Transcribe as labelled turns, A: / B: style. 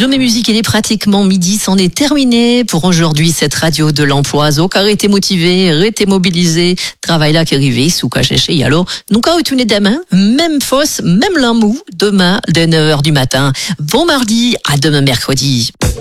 A: Je mets musique, il est pratiquement midi, c'en est terminé pour aujourd'hui cette radio de l'emploi. Donc arrêtez motivé, arrêtez mobilisé, travail là qui arrive, sous caché. Alors, nous quand retourner demain, même fosse, même l'amour, demain dès 9h du matin. Bon mardi, à demain mercredi.